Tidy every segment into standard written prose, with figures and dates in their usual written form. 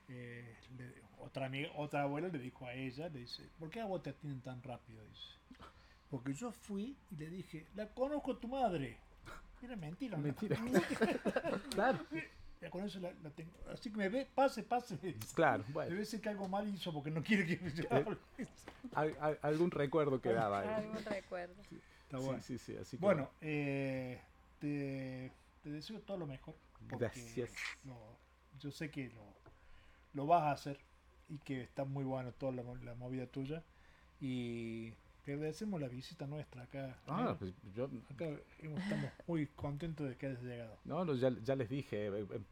otra abuela le dijo a ella, le dice, ¿por qué a vos te atienden tan rápido? Dice, porque yo fui y le dije, la conozco a tu madre. Era mentira, ¿no? Mentira. Claro, Ya con eso la tengo. Así que me ve, pase, me dice. claro, bueno. Debe ser que algo mal hizo porque no quiere que yo Eh, hable. algún recuerdo quedaba ahí. Algún recuerdo. Está Sí, bueno. sí, sí, así que Bueno, te deseo todo lo mejor. Porque gracias. yo sé que lo vas a hacer y que está muy bueno toda la movida tuya. Y te agradecemos la visita nuestra acá. Ah, pues yo, Acá estamos muy contentos de que hayas llegado. no, ya les dije,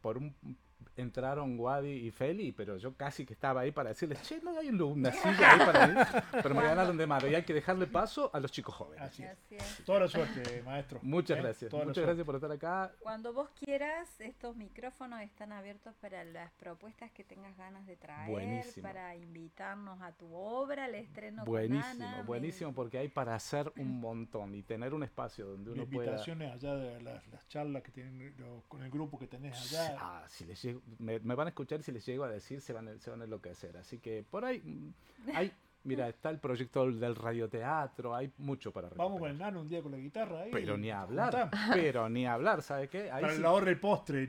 entraron Wadi y Feli, pero yo casi que estaba ahí para decirles, che, no hay una silla ahí para mí, pero me ganaron de mano y hay que dejarle paso a los chicos jóvenes. Así es. Así es. Toda la suerte, maestro. Muchas gracias, Toda la muchas suerte. gracias por estar acá. Cuando vos quieras, estos micrófonos están abiertos para las propuestas que tengas ganas de traer, Buenísimo. para invitarnos a tu obra, al estreno con Buenísimo, Ana. buenísimo, porque hay para hacer un montón y tener un espacio donde Las uno pueda... invitaciones allá de las charlas que tienen con el grupo que tenés allá. Ah, si les llego, me van a escuchar y si les llego a decir se van a enloquecer. Así que por ahí hay, mira, está el proyecto del radioteatro, hay mucho para Vamos con recuperar. el nano un día con la guitarra ahí. Pero y ni nos hablar, juntamos. pero ni hablar, ¿sabe qué? Ahí Para sí, la hora del postre.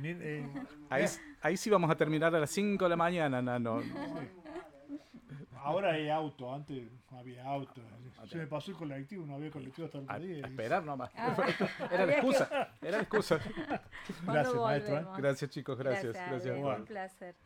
ahí sí vamos a terminar a las 5 de la mañana, Nano. Ahora hay auto, antes no había auto. Se me pasó el colectivo, no había colectivo hasta el A, otro día. a esperar nomás. Ah, Era la había que- excusa, era la excusa. ¿Cuándo Gracias, maestro. volvemos? Gracias, chicos, gracias. Ale, Bueno. un placer.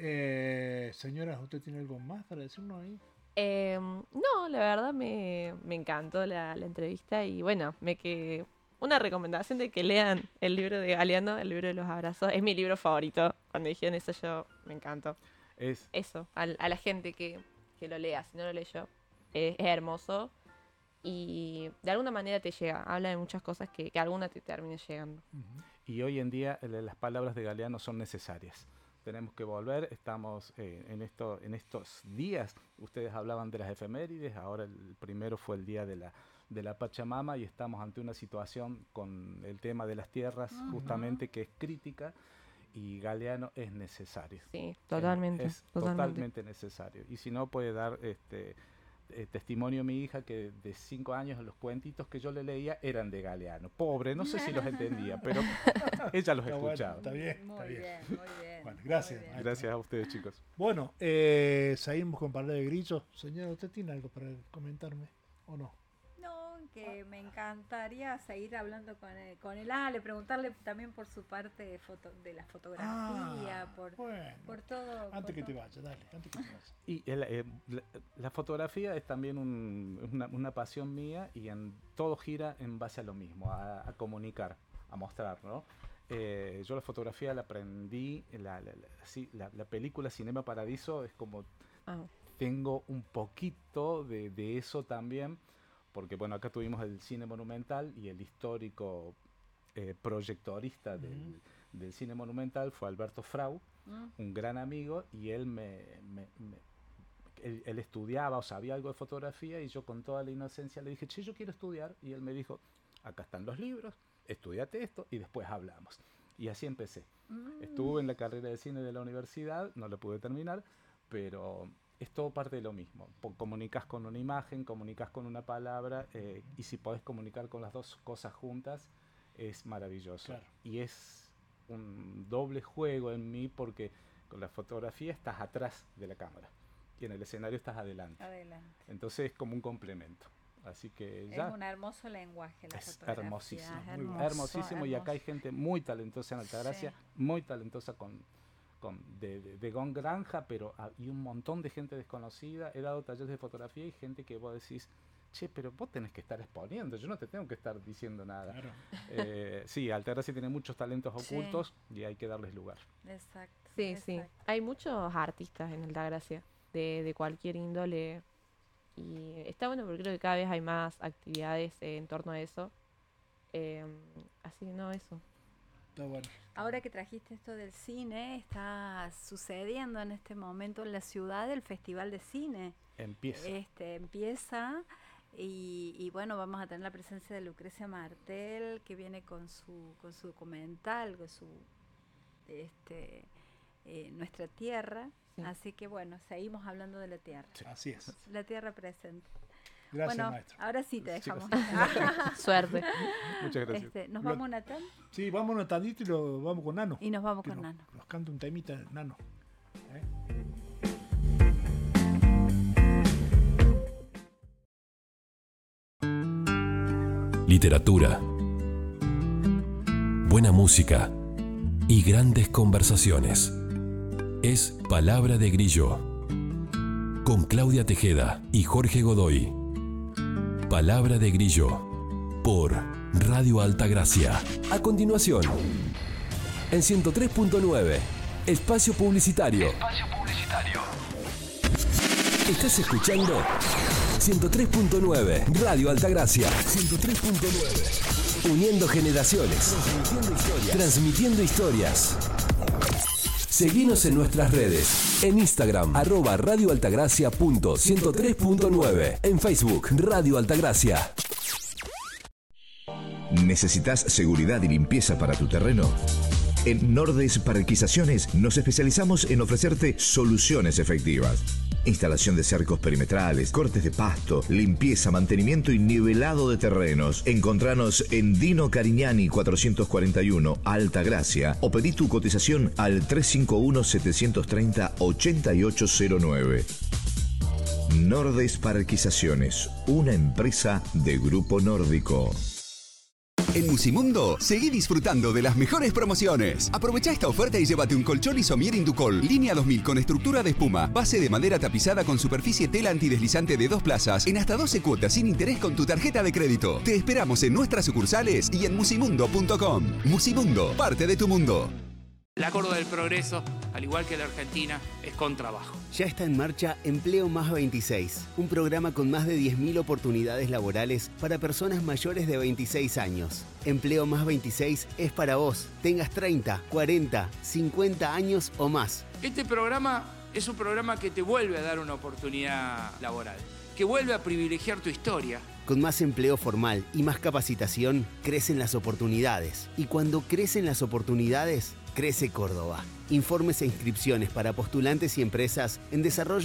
Señora, ¿usted tiene algo más para decirnos ahí? No, la verdad me encantó la entrevista y bueno, una recomendación de que lean el libro de Galeano, el libro de los abrazos. Es mi libro favorito. Cuando dijeron eso yo me encantó. Es, Eso, a la gente que lo lea, si no lo leyó, es hermoso y de alguna manera te llega. Habla de muchas cosas que alguna te termine llegando. y hoy en día las palabras de Galeano son necesarias. Tenemos que volver, estamos en estos días, ustedes hablaban de las efemérides, ahora el primero fue el día de la Pachamama y estamos ante una situación con el tema de las tierras justamente que es crítica y Galeano es necesario. Sí, totalmente. Es totalmente necesario. Y si no puede dar testimonio mi hija que de 5 años los cuentitos que yo le leía eran de Galeano. Pobre, no sé si los entendía, pero ella los Está bueno, escuchaba. está bien, Muy está bien. bien, muy bien. Bueno, gracias, muy bien. maestro. Gracias a ustedes, chicos. Bueno, seguimos con Palabra de Grillo. Señora, ¿usted tiene algo para comentarme o no? No, que me encantaría seguir hablando con el Ale, preguntarle también por su parte de la fotografía, bueno. por todo. Antes por que te todo. vayas, dale, antes que te vayas. Y la fotografía es también una pasión mía y en todo gira en base a lo mismo, a comunicar, a mostrar, ¿no? Yo la fotografía la aprendí, la película Cinema Paradiso es como Ah, tengo un poquito de eso también, porque bueno, acá tuvimos el cine monumental y el histórico proyectorista del cine monumental fue Alberto Frau, un gran amigo, y él él estudiaba o sabía algo de fotografía y yo con toda la inocencia le dije, che, yo quiero estudiar, y él me dijo, acá están los libros, estudiate esto y después hablamos. Y así empecé. Estuve en la carrera de cine de la universidad, no la pude terminar, pero es todo parte de lo mismo. Comunicas con una imagen, comunicas con una palabra, y si podés comunicar con las dos cosas juntas, es maravilloso. Claro. Y es un doble juego en mí porque con la fotografía estás atrás de la cámara y en el escenario estás adelante. Adelante. Entonces es como un complemento. Así que ya Es un hermoso lenguaje la es fotografía. hermosísimo, Es hermosísimo. Y acá hay hermoso. gente muy talentosa en Altagracia, Sí. muy talentosa de Gon Granja, pero y un montón de gente desconocida. He dado talleres de fotografía y gente que vos decís, che, pero vos tenés que estar exponiendo, yo no te tengo que estar diciendo nada. Claro. Sí, Altagracia tiene muchos talentos Sí. ocultos y hay que darles lugar. Exacto. sí, sí. exacto. Hay muchos artistas en Altagracia, de cualquier índole. Y está bueno porque creo que cada vez hay más actividades en torno a eso. Así que no, eso. Está bueno. Ahora que trajiste esto del cine, está sucediendo en este momento en la ciudad el Festival de Cine. Empieza. Empieza y bueno, vamos a tener la presencia de Lucrecia Martel, que viene con su documental, con su nuestra tierra. Sí. Así que bueno, seguimos hablando de la tierra. Así es. La tierra presente. Gracias, bueno, maestro. ahora sí te Chicos. dejamos. Suerte. Muchas gracias. ¿Nos vamos a Natal? Sí, vámonos tantito y lo vamos con Nano. Y nos vamos Que con nos- Nano. Nos canta un temita, Nano. Literatura, buena música y grandes conversaciones. Es Palabra de Grillo, con Claudia Tejeda y Jorge Godoy. Palabra de Grillo, por Radio Altagracia. A continuación, en 103.9, Espacio Publicitario. Estás escuchando 103.9, Radio Altagracia. 103.9. Uniendo generaciones. Transmitiendo historias. Seguinos en nuestras redes. En Instagram, @radioaltagracia.103.9. En Facebook, Radio Altagracia. ¿Necesitas seguridad y limpieza para tu terreno? En Nordes Parquizaciones nos especializamos en ofrecerte soluciones efectivas. Instalación de cercos perimetrales, cortes de pasto, limpieza, mantenimiento y nivelado de terrenos. Encontranos en Dino Carignani 441, Altagracia, o pedí tu cotización al 351-730-8809. Nordes Parquizaciones, una empresa de Grupo Nórdico. En Musimundo, seguí disfrutando de las mejores promociones. Aprovecha esta oferta y llévate un colchón Isomier Inducol, línea 2000 con estructura de espuma, base de madera tapizada con superficie tela antideslizante de 2 plazas, en hasta 12 cuotas sin interés con tu tarjeta de crédito. Te esperamos en nuestras sucursales y en musimundo.com. Musimundo, parte de tu mundo. La Córdoba del Progreso, al igual que la Argentina, es con trabajo. Ya está en marcha Empleo Más 26, un programa con más de 10.000 oportunidades laborales para personas mayores de 26 años. Empleo Más 26 es para vos, tengas 30, 40, 50 años o más. Este programa es un programa que te vuelve a dar una oportunidad laboral, que vuelve a privilegiar tu historia. Con más empleo formal y más capacitación, crecen las oportunidades. Y cuando crecen las oportunidades, crece Córdoba. Informes e inscripciones para postulantes y empresas en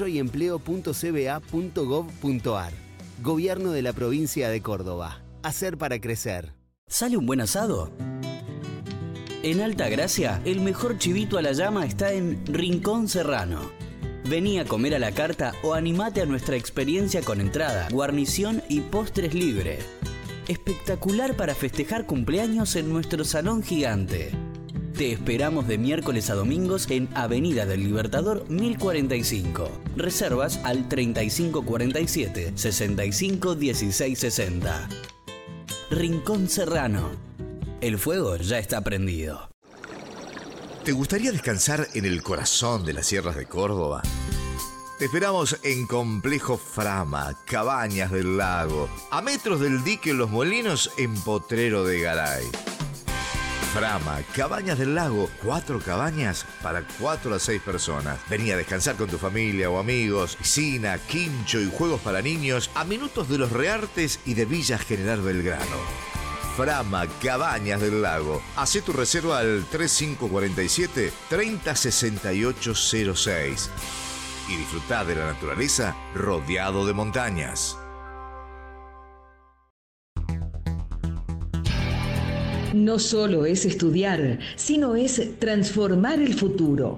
desarrolloyempleo.cba.gov.ar. Gobierno de la provincia de Córdoba. Hacer para crecer. ¿Sale un buen asado? En Altagracia, el mejor chivito a la llama está en Rincón Serrano. Vení a comer a la carta o animate a nuestra experiencia con entrada, guarnición y postres libre. Espectacular para festejar cumpleaños en nuestro salón gigante. Te esperamos de miércoles a domingos en Avenida del Libertador 1045. Reservas al 3547 65 16 60. Rincón Serrano. El fuego ya está prendido. ¿Te gustaría descansar en el corazón de las sierras de Córdoba? Te esperamos en Complejo Frama, Cabañas del Lago, a metros del dique Los Molinos en Potrero de Garay. Frama, Cabañas del Lago, 4 cabañas para 4 a 6 personas. Vení a descansar con tu familia o amigos, piscina, quincho y juegos para niños a minutos de Los Reartes y de Villa General Belgrano. Frama, Cabañas del Lago. Hacé tu reserva al 3547-306806 y disfrutá de la naturaleza rodeado de montañas. No solo es estudiar, sino es transformar el futuro.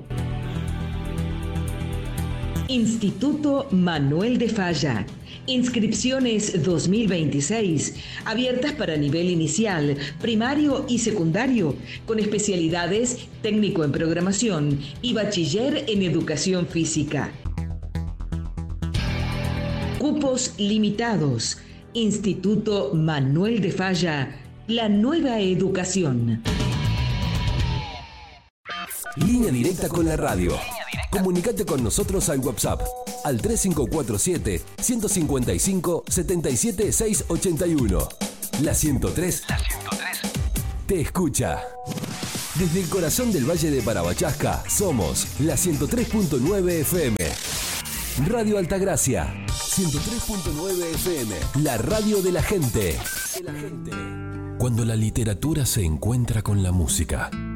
Instituto Manuel de Falla. Inscripciones 2026, abiertas para nivel inicial, primario y secundario, con especialidades técnico en programación y bachiller en educación física. Cupos limitados. Instituto Manuel de Falla, la nueva educación. Línea directa con la radio. Comunicate con nosotros al WhatsApp al 3547-155-77681. La 103 te escucha. Desde el corazón del Valle de Parabachasca somos la 103.9 FM. Radio Altagracia, 103.9 FM. La radio de la gente. Cuando la literatura se encuentra con la música,